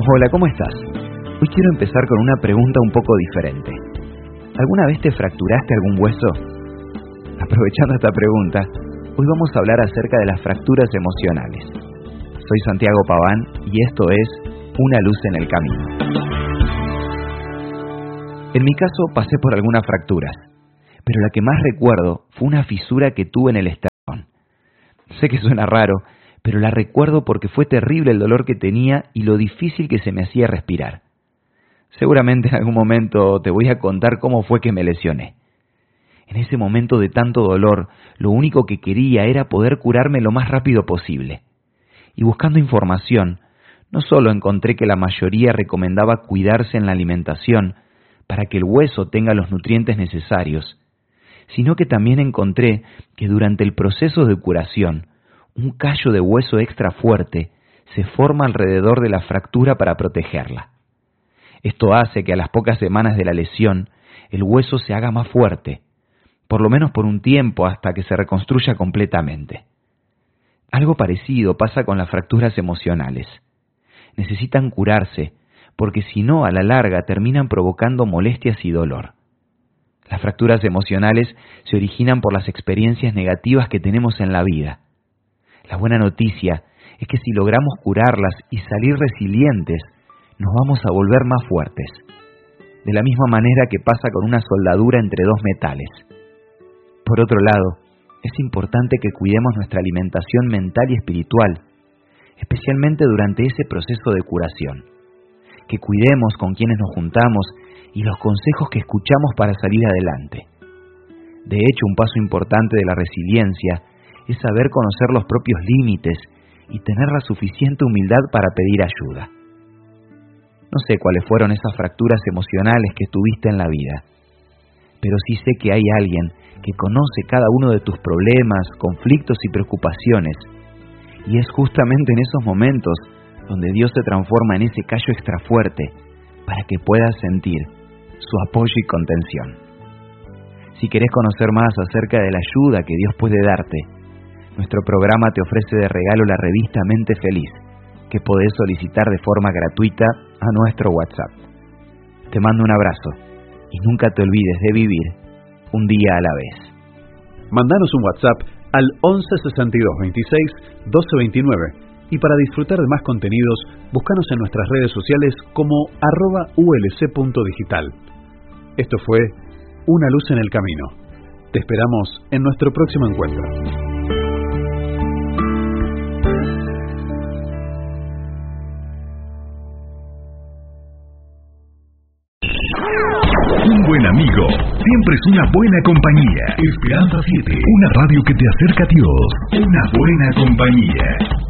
Hola, ¿cómo estás? Hoy quiero empezar con una pregunta un poco diferente. ¿Alguna vez te fracturaste algún hueso? Aprovechando esta pregunta, hoy vamos a hablar acerca de las fracturas emocionales. Soy Santiago Paván y esto es Una luz en el camino. En mi caso pasé por algunas fracturas, pero la que más recuerdo fue una fisura que tuve en el esternón. Sé que suena raro, pero la recuerdo porque fue terrible el dolor que tenía y lo difícil que se me hacía respirar. Seguramente en algún momento te voy a contar cómo fue que me lesioné. En ese momento de tanto dolor, lo único que quería era poder curarme lo más rápido posible. Y buscando información, no solo encontré que la mayoría recomendaba cuidarse en la alimentación para que el hueso tenga los nutrientes necesarios, sino que también encontré que durante el proceso de curación, un callo de hueso extra fuerte se forma alrededor de la fractura para protegerla. Esto hace que a las pocas semanas de la lesión, el hueso se haga más fuerte, por lo menos por un tiempo hasta que se reconstruya completamente. Algo parecido pasa con las fracturas emocionales. Necesitan curarse, porque si no, a la larga terminan provocando molestias y dolor. Las fracturas emocionales se originan por las experiencias negativas que tenemos en la vida. La buena noticia es que si logramos curarlas y salir resilientes, nos vamos a volver más fuertes. De la misma manera que pasa con una soldadura entre dos metales. Por otro lado, es importante que cuidemos nuestra alimentación mental y espiritual, especialmente durante ese proceso de curación. Que cuidemos con quienes nos juntamos y los consejos que escuchamos para salir adelante. De hecho, un paso importante de la resiliencia es saber conocer los propios límites y tener la suficiente humildad para pedir ayuda. No sé cuáles fueron esas fracturas emocionales que tuviste en la vida, pero sí sé que hay alguien que conoce cada uno de tus problemas, conflictos y preocupaciones, y es justamente en esos momentos donde Dios se transforma en ese callo extra fuerte para que puedas sentir su apoyo y contención. Si querés conocer más acerca de la ayuda que Dios puede darte, nuestro programa te ofrece de regalo la revista Mente Feliz, que podés solicitar de forma gratuita a nuestro WhatsApp. Te mando un abrazo y nunca te olvides de vivir un día a la vez. Mandanos un WhatsApp al 11 62 26 12 29 y para disfrutar de más contenidos, búscanos en nuestras redes sociales como @ulc.digital. Esto fue Una luz en el camino. Te esperamos en nuestro próximo encuentro. Un buen amigo siempre es una buena compañía. Esperanza 7, una radio que te acerca a Dios. Una buena compañía.